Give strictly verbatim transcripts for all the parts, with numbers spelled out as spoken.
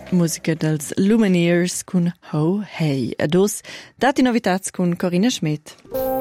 Musica dels Lumineers con Ho Hey. A dos, dati novitats con Corinna Schmidt.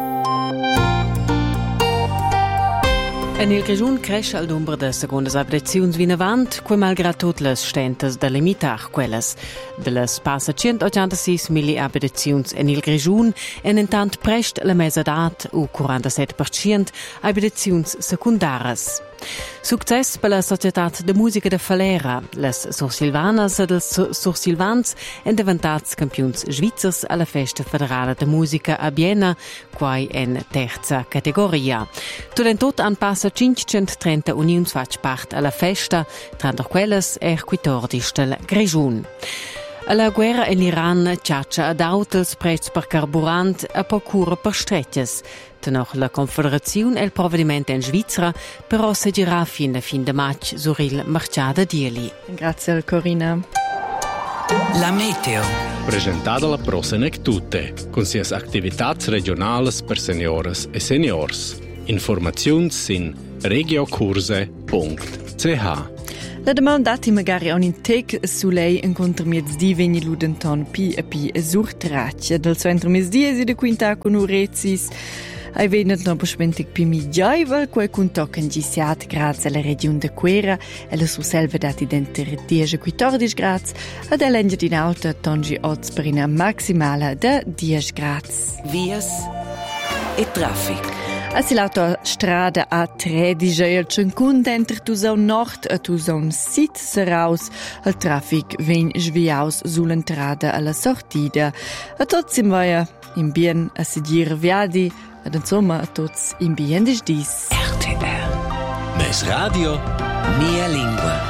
En il Grischun cresce il numero de secondas abitaziuns vinavant, quei malgrad tot les stentas de limitar quelles. De les passa centottantasei mili abitaziuns en il Grischun en intant prest la mesadat u quarantasette per cent abitaziuns secundaras. Success per la Societat de Musica de Falera. Les Sursilvanas e dels Sursilvans en diventats campions svizzers alla Festa Federale de Musica a Biena, quai en terza categoria. Tudentot an passa cinquecentotrenta unions fac part alla festa, tranto quelles er quattordici del Grischun. La guerra in Iran ciaccia ad autols prezzi per carburant a procura per stretches. Tenoch la Confederazione e il provvedimento in Svizzera però seguirà fin a fin de maggio suril marciada dieli. Grazie Corinna. La meteo. Presentata la Prosenec Tutte, con sias attività regionali per senioras e seniors. Informazioni sin regiocurse punto c h. La domanda dati magari un intec su lei incontra mezz'dì vegni ludenton pi e pi e surtraccia. Dal centro mezz'dì e de quinta con urezis. Ai venet no bespentig pi migliaivel, quei con tocken gisiat grazie alla regione de Quera e la surselva dati denter dieci a quattordici gradi ed ellengia in alta tongi oz per una maximale de dieci gradi. Vias e traffic. Si l'autostrada A tredici e il cinquanta entre Tusaun Nord e Tusaun Sud seraus. Il traffic vien sviaus sull'entrada alla sortida. A tots in vaia in bien a seguire viadi ed insomma a tots in bien dis dis. R T R. Mes radio, mia lingua.